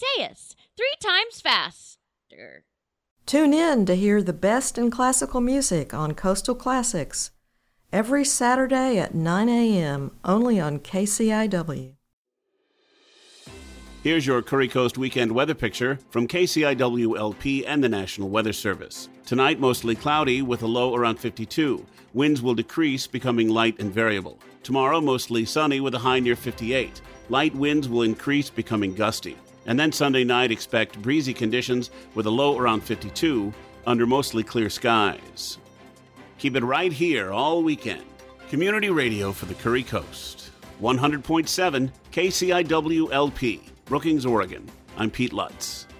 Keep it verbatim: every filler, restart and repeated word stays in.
Say us three times faster. Tune in to hear the best in classical music on Coastal Classics every Saturday at nine a.m. only on K C I W. Here's your Curry Coast weekend weather picture from K C I W L P and the National Weather Service. Tonight, mostly cloudy with a low around fifty-two. Winds will decrease, becoming light and variable. Tomorrow, mostly sunny with a high near fifty-eight. Light winds will increase, becoming gusty. And then Sunday night, expect breezy conditions with a low around fifty-two under mostly clear skies. Keep it right here all weekend. Community radio for the Curry Coast. one hundred point seven K C I W L P, Brookings, Oregon. I'm Pete Lutz.